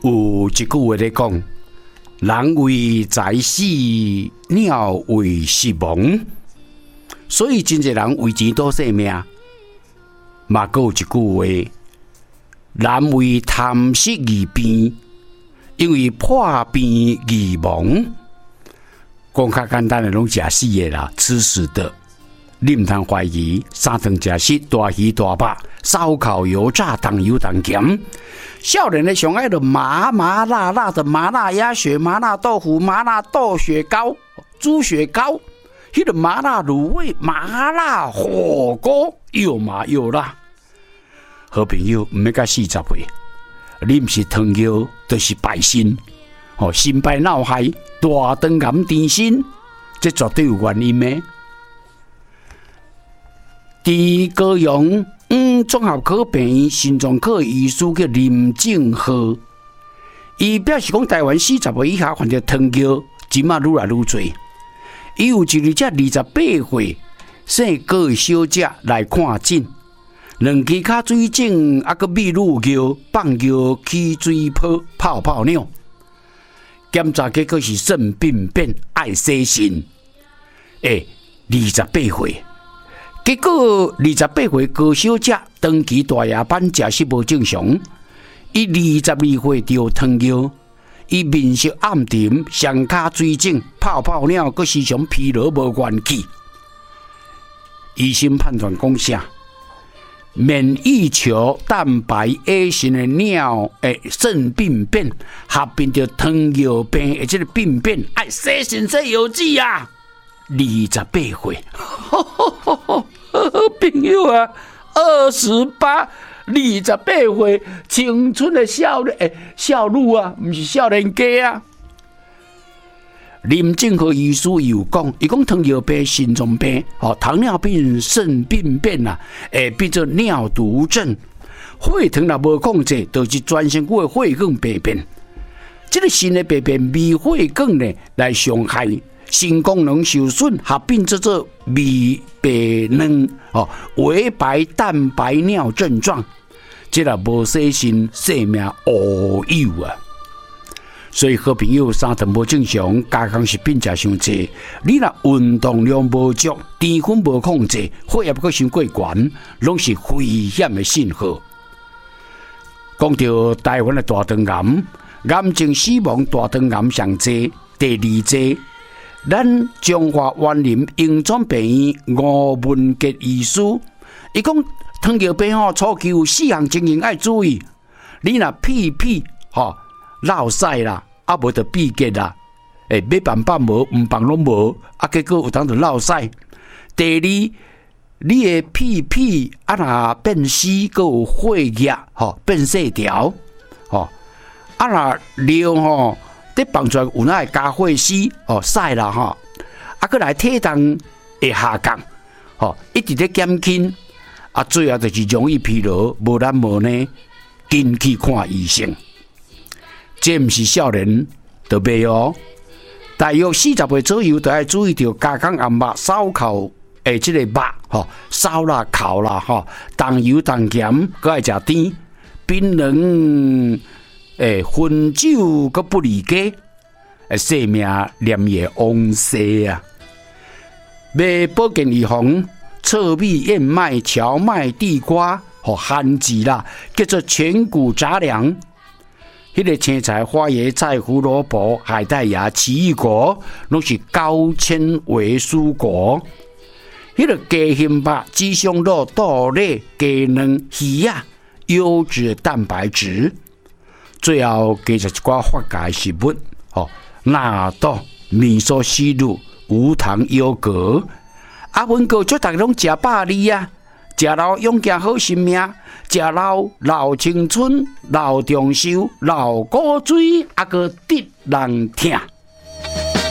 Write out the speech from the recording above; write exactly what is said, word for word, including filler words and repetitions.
有一句话在讲：人为财死，鸟为食亡。所以真侪人为钱赌性命。嘛，还有一句话：人为贪食而变，因为破变而亡。讲较简单的，拢食死的啦，吃死的。你唔通怀疑，三顿食食，大鱼大肉，烧烤油炸，当油当咸。少年的上爱的麻麻辣辣的麻辣鸭血、麻辣豆腐、麻辣豆雪糕、猪血糕，迄、那个麻辣卤味、麻辣火锅，又麻又辣。好朋友，唔要甲四十岁，你唔是糖尿，就是败心，哦，心败脑害，大肠癌甜心，这绝对有原因的。伫高雄嗯综合科病院心脏科医师叫林正和，伊表示讲，台湾四十岁以下患者糖尿即马愈来愈多。伊有一日只二十八岁生高的小姐来看诊，两支骹水肿，啊个泌乳尿、放尿起水泡、泡泡尿，检查结果是肾病变，爱洗肾。诶，二十八岁。结果二十八岁高小姐长期大夜班，食食无正常。伊二十二岁就糖尿，伊面色暗沉，双脚水肿，泡泡尿，佮时常疲劳无元气。医生判断讲啥？免疫球蛋白 A 型的尿诶肾病变，合并着糖尿病的这个病变，爱洗肾洗药剂啊！二十八岁，朋友啊，二十八、二十八岁，青春的少年诶，少女啊，不是少年家啊。林正和医师有讲，伊讲糖尿病、心脏病、哦糖尿病、肾病变啊，会变做尿毒症，血糖若无控制，导致全身骨的血管病变。这个新的病变微血管呢，来伤害心功能受损，合并做做微白卵哦微白蛋白尿症状，这若无洗肾，性命无有啊！所以好朋友三顿无正常，加工食品食伤济，你若运动量无足，甜分无控制，血压阁伤过悬，拢是危险的信号。讲到台湾的大肠癌，癌症死亡大肠癌上济，第二济。咱中华园林荣总病院吴文杰医师，伊讲糖尿病吼初期有四项情形要注意，你若屁屁吼落屎啦，啊无就闭结啦，诶，要办办无，唔办拢无，啊结果有当就落屎。第二，你的屁屁啊若变湿，佮有血液吼变细条，吼啊若尿吼。得放出来有哪会加血丝哦屎啦吼，啊，佮来体重会下降，吼，一直咧减轻，啊，最后就是容易疲劳，无力无呢，紧去看医生。这毋是少年就袂哦，大约四十岁左右，就要注意到加工暗肉、烧烤诶，即个肉吼，烧啦、烤啦吼，重油重咸，佮爱食甜、槟榔。诶，烟酒佮不离家，诶，性命连夜枉死啊！买保健预防，糙米、燕麦、荞麦、地瓜和番薯啦，叫做全谷杂粮。迄、那个青菜、花椰菜、胡萝卜、海带芽、奇异果，拢是高纤维蔬果。迄、那个鸡胸肉、鸡胸肉、豆类、鸡卵、鱼啊，优质蛋白质。最后加入一寡发酵食物，吼，纳豆、米索西乳、无糖优格。啊，阮哥祝大家拢食百里啊，食老永健好生命，食老老青春、老长寿、老古水，啊个得人听。